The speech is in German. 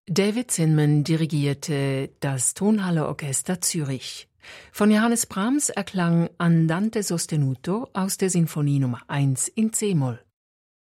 David Zinman dirigierte das Tonhalle-Orchester Zürich. Von Johannes Brahms erklang Andante sostenuto aus der Sinfonie Nummer 1 in C-Moll.